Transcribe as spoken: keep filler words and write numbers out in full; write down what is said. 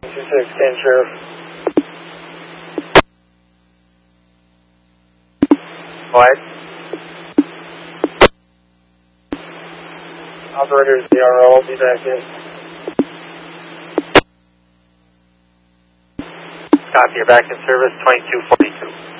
two six, ten Sheriff. What? Operator zero, I'll be back in. Copy, you're back in service, twenty-two forty-two.